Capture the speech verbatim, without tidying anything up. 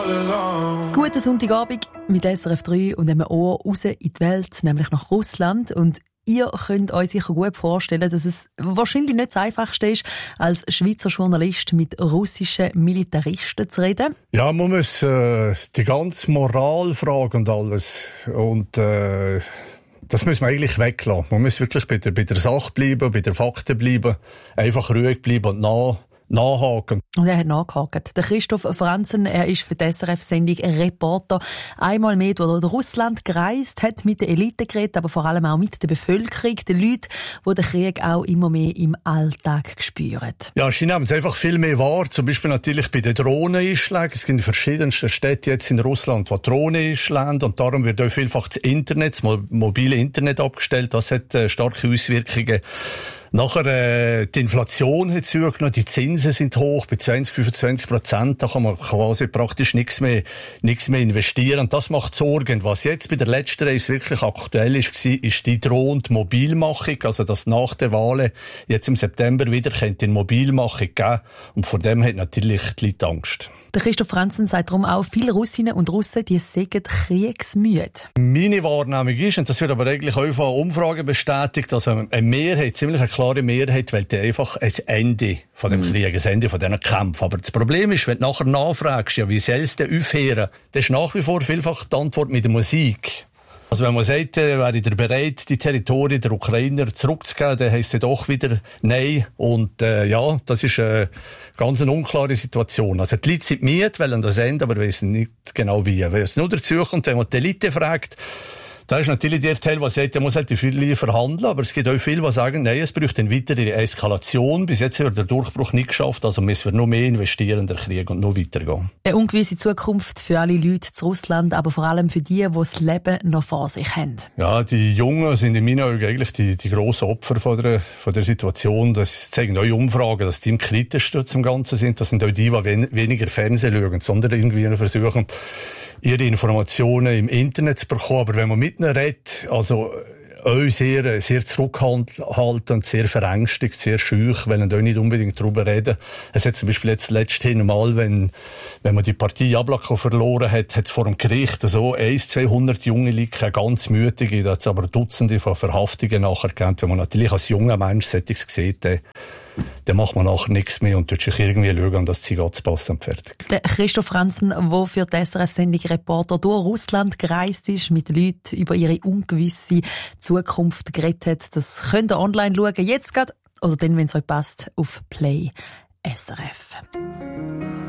Guten Sonntagabend mit S R F drei und einem Ohr raus in die Welt, nämlich nach Russland. Und ihr könnt euch sicher gut vorstellen, dass es wahrscheinlich nicht das Einfachste ist, als Schweizer Journalist mit russischen Militaristen zu reden. Ja, man muss äh, die ganze Moralfrage und alles und äh, das müssen wir eigentlich weglassen. Man muss wirklich bei der, bei der Sache bleiben, bei den Fakten bleiben, einfach ruhig bleiben und nach nachhaken. Und er hat nachgehakt. Der Christoph Franzen, er ist für die S R F-Sendung Reporter einmal mehr durch Russland gereist, hat mit der Elite geredet, aber vor allem auch mit der Bevölkerung, den Leuten, die den Krieg auch immer mehr im Alltag spüren. Ja, sie nehmen es einfach viel mehr wahr. Zum Beispiel natürlich bei den Drohneneinschlägen. Es gibt in verschiedensten Städten jetzt in Russland, wo Drohnen einschlagen und darum wird auch vielfach das Internet, das mobile Internet abgestellt. Das hat äh, starke Auswirkungen. Nachher, äh, die Inflation hat zugenommen, die Zinsen sind hoch, bei zwanzig, fünfundzwanzig Prozent, da kann man quasi praktisch nichts mehr, nichts mehr investieren. Und das macht Sorgen. Was jetzt bei der letzten Reise wirklich aktuell ist, war, ist die drohende Mobilmachung, also dass nach der Wahl jetzt im September wieder könnte eine Mobilmachung geben. Und vor dem hat natürlich die Leute Angst. Der Christoph Franzen sagt darum auch, viele Russinnen und Russen, die sind kriegsmüde. Meine Wahrnehmung ist, und das wird aber eigentlich auch von Umfragen bestätigt, also eine Mehrheit, ziemlich eine klare Mehrheit, will einfach ein Ende von dem Krieg, ein Ende von diesen Kämpfen. Aber das Problem ist, wenn du nachher nachfragst, ja, wie soll es denn aufhören, dann ist nach wie vor vielfach die Antwort mit der Musik. Also wenn man sagt, äh, wäre ich bereit, die Territorien der Ukrainer zurückzugeben, dann heisst es doch wieder Nein. Und äh, ja, das ist eine ganz eine unklare Situation. Also die Leute sind müde, wollen das Ende, aber wissen nicht genau wie. Wenn es nur dazu kommt, wenn man die Elite fragt, da ist natürlich der Teil, der sagt, er muss halt die viele verhandeln, aber es gibt auch viele, die sagen, nein, es braucht eine weitere Eskalation. Bis jetzt wird der Durchbruch nicht geschafft, also müssen wir noch mehr investieren in den Krieg und noch weitergehen. Eine ungewisse Zukunft für alle Leute zu Russland, aber vor allem für die, die das Leben noch vor sich haben. Ja, die Jungen sind in meinen Augen eigentlich die, die grossen Opfer von der, von der Situation. Das zeigen neue Umfragen, dass die am kritischsten zum Ganzen sind. Das sind auch die, die wen, weniger Fernsehen schauen, sondern irgendwie versuchen, ihre Informationen im Internet zu bekommen. Aber wenn man mit ihnen redet, also auch sehr, sehr zurückhaltend, sehr verängstigt, sehr schüch, wollen auch nicht unbedingt darüber reden. Es hat zum Beispiel jetzt letzthin mal, wenn, wenn man die Partie Jablako verloren hat, hat es vor dem Gericht so eins, zweihundert junge Leute, ganz mütige, da hat es aber Dutzende von Verhaftungen nachher gegeben. Wenn man natürlich als junger Mensch solches sieht, dann dann macht man nachher nichts mehr und tut sich irgendwie schauen, dass die Zigarre passt und fertig. Der Christoph Franzen, der für die S R F-Sendung Reporter durch Russland gereist ist, mit Leuten über ihre ungewisse Zukunft geredet hat, das könnt ihr online schauen, jetzt gerade, oder dann, wenn es euch passt, auf Play S R F.